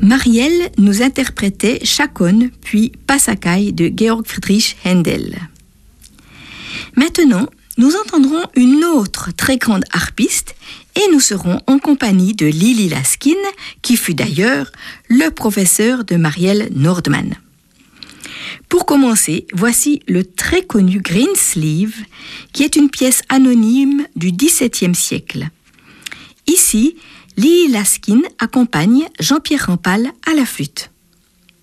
Marielle nous interprétait Chaconne puis Passacaille de Georg Friedrich Händel. Maintenant, nous entendrons une autre très grande harpiste et nous serons en compagnie de Lili Laskin, qui fut d'ailleurs le professeur de Marielle Nordman. Pour commencer, voici le très connu Greensleeve, qui est une pièce anonyme du XVIIe siècle. Ici, Lili Laskin accompagne Jean-Pierre Rampal à la flûte.